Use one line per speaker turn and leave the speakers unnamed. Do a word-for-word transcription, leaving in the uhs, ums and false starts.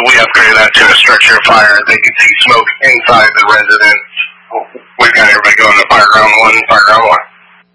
we upgraded that to a structure of fire. They could see smoke inside the residence. We've got everybody going to fire ground one, fire ground one.